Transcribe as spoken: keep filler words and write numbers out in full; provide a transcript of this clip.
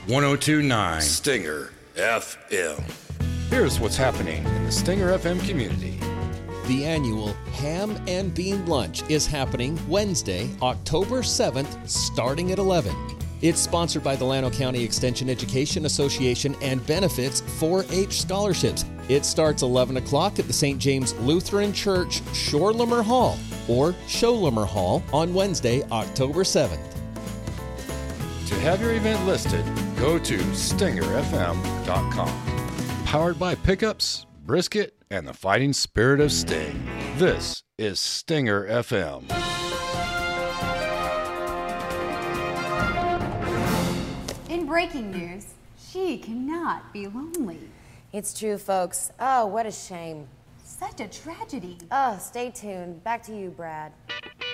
one oh two point nine Stinger F M. Here's what's happening in the Stinger F M community. The annual Ham and Bean Lunch is happening Wednesday, October seventh, starting at eleven. It's sponsored by the Llano County Extension Education Association and benefits four H scholarships. It starts eleven o'clock at the Saint James Lutheran Church, Shorelamer Hall, or Sholamer Hall on Wednesday, October seventh. To have your event listed, go to stinger f m dot com. Powered by Pickups, Brisket, and the fighting spirit of Sting. This is Stinger F M. In breaking news, she cannot be lonely. It's true, folks. Oh, what a shame. Such a tragedy. Oh, stay tuned. Back to you, Brad.